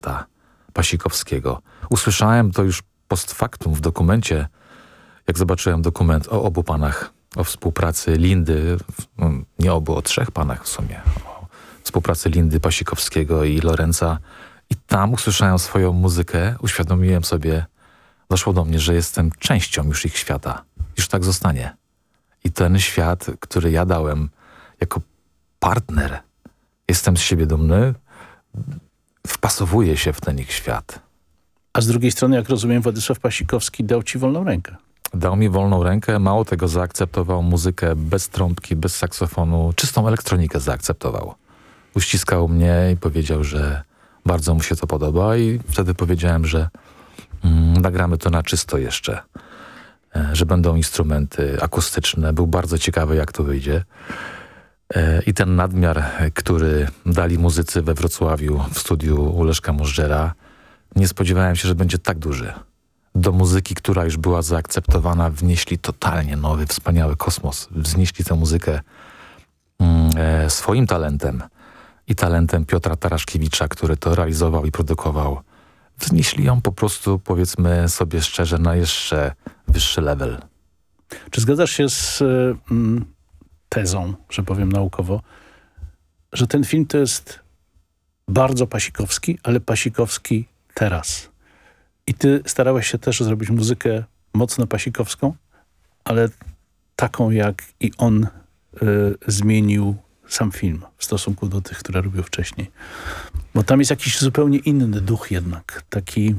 świata Pasikowskiego. Usłyszałem to już post factum w dokumencie, jak zobaczyłem dokument o obu panach, o współpracy Lindy, nie obu, o 3 panach w sumie, o współpracy Lindy Pasikowskiego i Lorenza. I tam usłyszałem swoją muzykę, uświadomiłem sobie, doszło do mnie, że jestem częścią już ich świata. Już tak zostanie. I ten świat, który ja dałem jako partner, jestem z siebie dumny, wpasowuje się w ten ich świat. A z drugiej strony, jak rozumiem, Władysław Pasikowski dał ci wolną rękę. Dał mi wolną rękę, mało tego, zaakceptował muzykę bez trąbki, bez saksofonu, czystą elektronikę zaakceptował. Uściskał mnie i powiedział, że bardzo mu się to podoba i wtedy powiedziałem, że nagramy to na czysto jeszcze, że będą instrumenty akustyczne. Był bardzo ciekawy, jak to wyjdzie. I ten nadmiar, który dali muzycy we Wrocławiu w studiu u Leszka Możdżera, nie spodziewałem się, że będzie tak duży. Do muzyki, która już była zaakceptowana, wnieśli totalnie nowy, wspaniały kosmos. Wznieśli tę muzykę swoim talentem i talentem Piotra Taraszkiewicza, który to realizował i produkował. Wznieśli ją po prostu, powiedzmy sobie szczerze, na jeszcze wyższy level. Czy zgadzasz się z tezą, że powiem naukowo, że ten film to jest bardzo Pasikowski, ale Pasikowski teraz? I ty starałeś się też zrobić muzykę mocno pasikowską, ale taką, jak i on zmienił sam film w stosunku do tych, które robił wcześniej. Bo tam jest jakiś zupełnie inny duch jednak. Taki,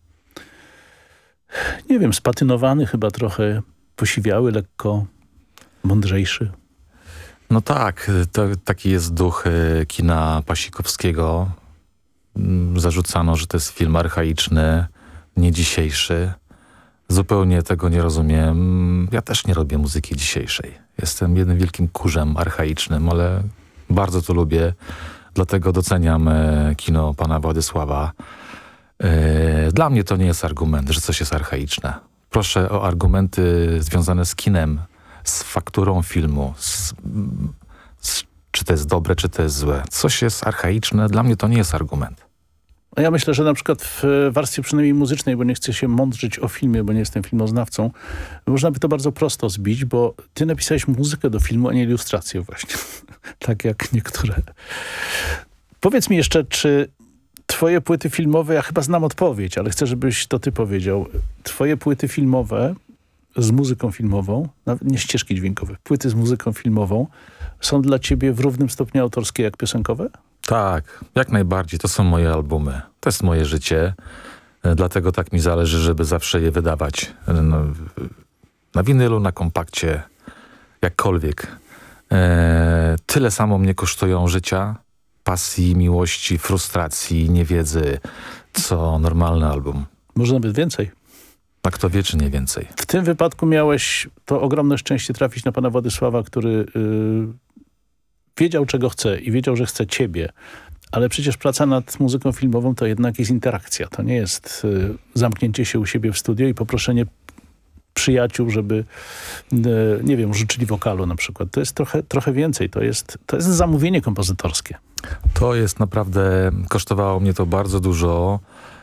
nie wiem, spatynowany chyba trochę, posiwiały, lekko mądrzejszy. No tak, taki jest duch kina Pasikowskiego. Zarzucano, że to jest film archaiczny, nie dzisiejszy. Zupełnie tego nie rozumiem. Ja też nie robię muzyki dzisiejszej. Jestem jednym wielkim kurzem archaicznym, ale bardzo to lubię. Dlatego doceniam kino pana Władysława. Dla mnie to nie jest argument, że coś jest archaiczne. Proszę o argumenty związane z kinem, z fakturą filmu, czy to jest dobre, czy to jest złe. Coś jest archaiczne, dla mnie to nie jest argument. Ja myślę, że na przykład w warstwie przynajmniej muzycznej, bo nie chcę się mądrzyć o filmie, bo nie jestem filmoznawcą, można by to bardzo prosto zbić, bo ty napisałeś muzykę do filmu, a nie ilustrację właśnie. Tak jak niektóre. Powiedz mi jeszcze, czy twoje płyty filmowe, ja chyba znam odpowiedź, ale chcę, żebyś to ty powiedział. Twoje płyty filmowe z muzyką filmową, nawet nie ścieżki dźwiękowe, płyty z muzyką filmową są dla ciebie w równym stopniu autorskie jak piosenkowe? Tak, jak najbardziej. To są moje albumy. To jest moje życie. Dlatego tak mi zależy, żeby zawsze je wydawać na winylu, na kompakcie, jakkolwiek. Tyle samo mnie kosztują życia, pasji, miłości, frustracji, niewiedzy, co normalny album. Może nawet więcej. A kto wie, czy nie więcej. W tym wypadku miałeś to ogromne szczęście trafić na pana Władysława, który wiedział, czego chce i wiedział, że chce ciebie. Ale przecież praca nad muzyką filmową to jednak jest interakcja. To nie jest zamknięcie się u siebie w studio i poproszenie przyjaciół, żeby, nie wiem, życzyli wokalu na przykład. To jest trochę więcej. To jest zamówienie kompozytorskie. To jest naprawdę, kosztowało mnie to bardzo dużo.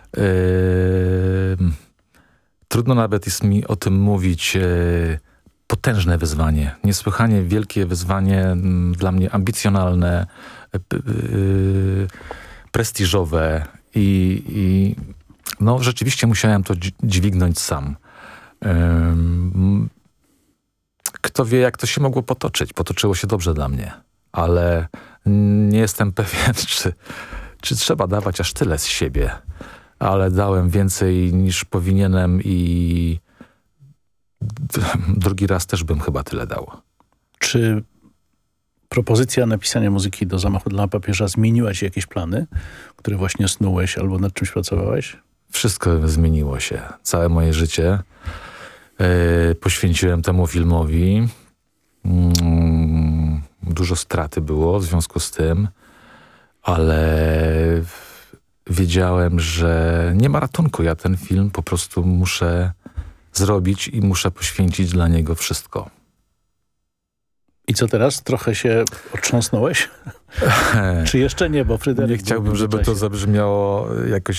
Trudno nawet jest mi o tym mówić. Potężne wyzwanie, niesłychanie wielkie wyzwanie, dla mnie ambicjonalne, prestiżowe i no rzeczywiście musiałem to dźwignąć sam. Kto wie, jak to się mogło potoczyć. Potoczyło się dobrze dla mnie, ale nie jestem pewien, czy trzeba dawać aż tyle z siebie. Ale dałem więcej niż powinienem i drugi raz też bym chyba tyle dał. Czy propozycja napisania muzyki do Zamachu dla papieża zmieniła ci jakieś plany, które właśnie snułeś albo nad czymś pracowałeś? Wszystko zmieniło się. Całe moje życie poświęciłem temu filmowi. Dużo straty było w związku z tym, ale wiedziałem, że nie ma ratunku. Ja ten film po prostu muszę zrobić i muszę poświęcić dla niego wszystko. I co teraz? Trochę się otrząsnąłeś? Czy jeszcze nie, bo Fryderyk... Nie chciałbym, żeby to zabrzmiało jakoś